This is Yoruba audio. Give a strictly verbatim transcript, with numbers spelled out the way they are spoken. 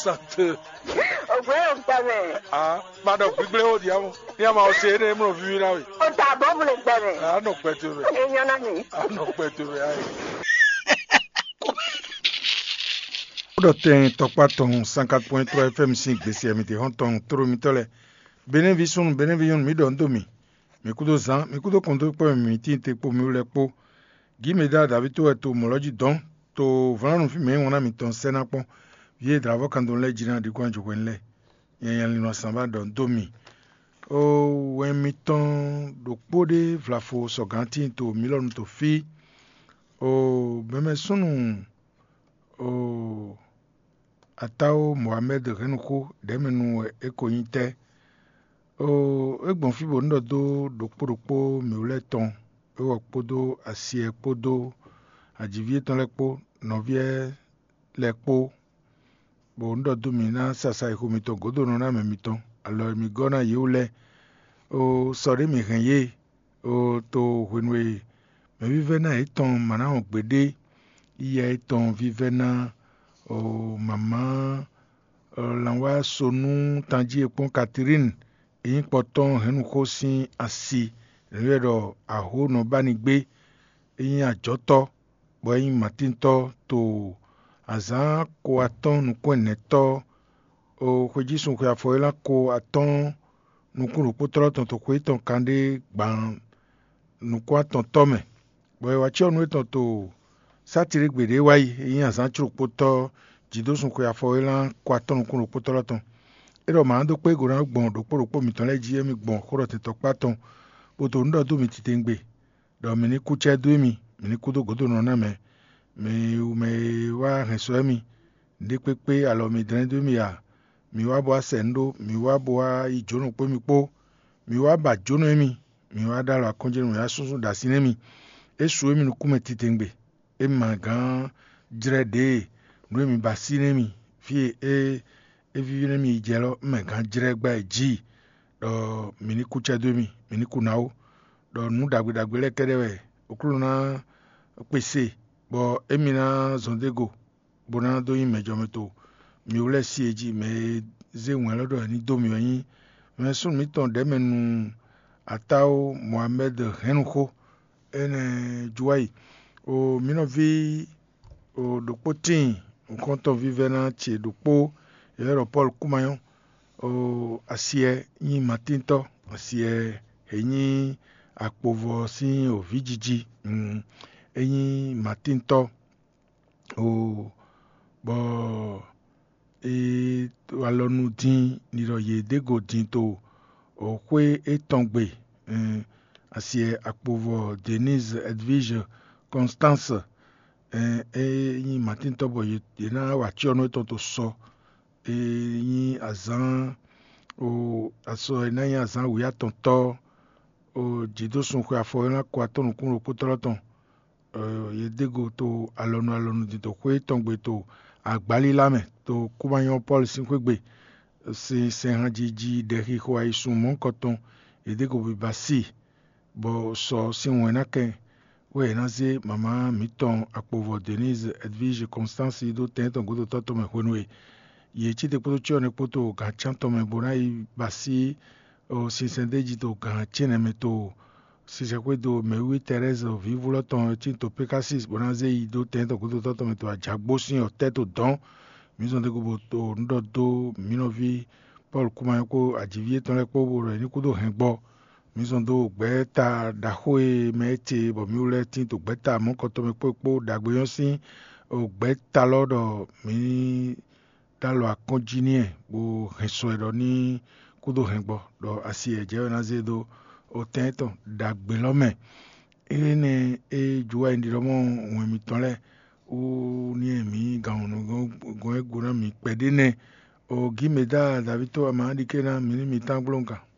santé. Ogwe ogbe. Ah, madam gbigble o diamo. Ni ama o se ne mo fi na we. O ta bo mu le gbe. Ah, no petu re. Eyan na ni. Ah, no petu re ai. Odo ten tokpa ton cent quatre point trois F M cinq B C M T hon ton toro mi tole. Benen vision benen vision mi don do mi. Mi kudo zan, mi kudo kondo po mi ti te po mi le po. Gi me da David to eto moloji don to vanu fi me wona mi ton sena pon. Vie dravo kando le jina di kwa njokwenle. Yan yan lino samba don do mi. O wen mi ton do pode vlafo so ganti to milon to fi. O beme sunu o atao Mohamed Renuko demenu ekoyinte. O egbon fi bo ndo do do podopo mi ole ton. E wo podo asie podo ajivie ton lekpo novie lekpo bo ndo do mi na sasa e ko mi ton godo no na me mi ton alo mi gona yule o sori mi renye o to wenwe me vive na eton mana o gbede iye eton vive na o mama o lanwa sonu tanji epon Catherine eyin poton henu ko sin asi redo aho no bani gbe eyin ajoto bo eyin matinto to azan ko aton nu ko neto o kwejisun ko afoela ko aton nu ko potro ton to ko iton kande gban nu ko aton tome bo e wa chi onu iton to satire gbede wai eyin azan churu poto jidosun ko afoela ko aton nu ko potro ton ero ma ndo pe goran gbon do poropo mi ton le ji emi gbon koro te to paton bo to ndo do mi ti tengbe do mi ni ku che do mi mi ni ku do godo no na me mi me wa reso emi de pepe alo mi dren do mi ya mi wa bo asendo mi wa bo a ijono pe mi po mi wa ba jono emi mi wa dalo akonje mi ya sunsun da sin emi esu emi nu ku me ti tengbe e ma gan drede no mi ba sin emi fi e e vivine mi jelo me gan jregba eji do mi ni ku che do mi mi ni ku nawo do nu dagbe dagbe le kedewe okuru na pese bo emina zondego bona do yin mejo meto mi o le si eji me ze won lodo ni do mi yin me sun mi ton de menu atao Mohamed Renuko ene juwai o mi no vi o dopotin o konton vive na che dopo ero Paul Kumayon o asie yin matinto asie eyin akpovo sin o vijiji mm, eyin matinto o bo e alonu din niro ye dego din to o kwe etongbe mm, asie akpovo Denise Edwige Constance eh, eyin matinto bo ye, ye na wa chi onu eton to so eyin azan o aso ena yin azan wi atonto o jidosun ko afo ran ko atonu kun ro potoroton uh, ye dego to alonu alonu di to kwe tongbe to agbali lame to kumayon Paul sinkwegbe se se hanjiji de ko aisun mon koton ye dego bi basi bo so si won na ken we na ze mama miton akpovo Denise Edwige Constance do tenton godo toto me honwe ye chite poto chone poto ga chanto me bonai basi o si sendeji to ga chene me to si se kwedo me wi Thérèse vivu lo ton chinto pekasis bonaze i do tento godo toto me to ajagbo sin o teto don mison de go to ndo do minovi Paul Kumayon ko ajivie ton le ko bo re ni kudo hengbo mison do gbeta da hoe mete bo mi ule tinto gbeta mon ko to me popo dagboyon sin o gbeta lodo mi dalo akonjinie bo reso edo ni kudo hengbo do asi eje na zedo o tento dagbe lome ene e juwa indiromo won mi tonle o ni emi gaunu gon gon eguna mi pedene o gimeda davito amadi kena mi mi tanglonka